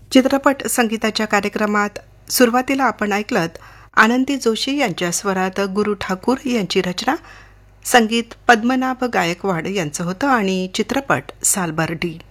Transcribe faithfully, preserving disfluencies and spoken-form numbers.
चित्रपट संगीताच्या कार्यक्रमात सुरुवातीला आपण ऐकलत आनंदी जोशी यांच्या स्वरात गुरु ठाकूर यांची रचना, संगीत पद्मनाभ गायकवाड यांचं होतं आणि चित्रपट सालबर्डी.